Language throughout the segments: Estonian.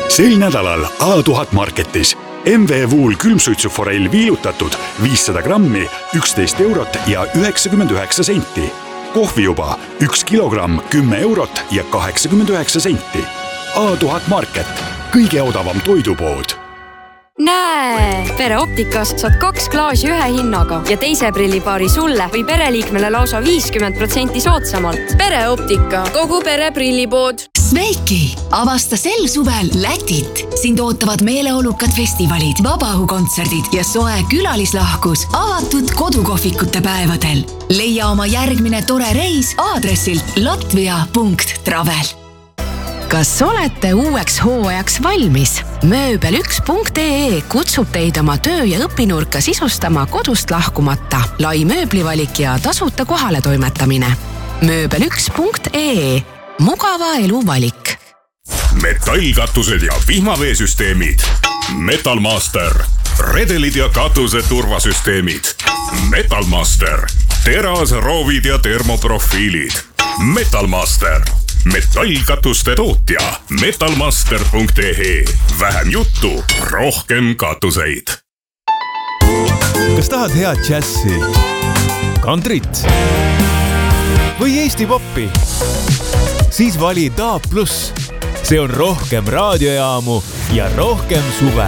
Sel nädalal A1000 Marketis MV Wool külmsuitsuforell viilutatud 500 grammi 11 eurot ja 99 senti. Kohvijuba 1 kilogramm 10 eurot ja 89 senti. A1000 Market, kõige odavam toidupood. Näe! Pereoptikas saad 2 klaasi ühe hinnaga ja teise prillipaari sulle või pereliikmele lausa 50% soodsamalt. Pereoptika, kogu pere prillipood. Sveiki! Avasta sel suvel Lätit. Sind ootavad meeleolukad festivalid, vabaõhukontserdid ja soe külalislahkus avatud kodukohvikute päevadel. Leia oma järgmine tore reis aadressilt latvia.travel. Kas olete uueks hooajaks valmis? Mööbel1.ee kutsub teid oma töö- ja õpinurka sisustama kodust lahkumata. Lai mööblivalik ja tasuta kohale toimetamine. Mööbel1.ee. Mugava elu valik. Metallkatused ja vihmaveesüsteemid. Metalmaster. Redelid ja katuse turvasüsteemid. Metalmaster. Teras, roovid ja termoprofiilid. Metalmaster. Metallkatuste tootja. Metalmaster.ee. Vähem juttu, rohkem katuseid. Kas tahad head džässi, kantrit või Eesti poppi? Siis vali DAB+. See on rohkem raadiojaamu ja rohkem suve.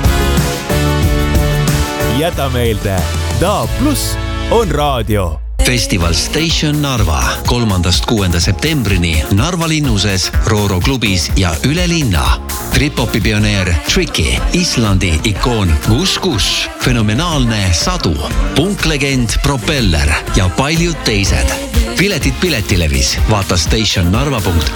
Jäta meelde, DAB+ on raadio. Festival Station Narva 3.–6. septembrini Narva linnuses, Rooro klubis ja üle linna. Trip-hopi pioneer Tricky, Islandi ikoon Gus Gus, fenomenaalne Sadu, punklegend Propeller ja paljud teised. Piletid Piletilevis. Vaata stationnarva.ee.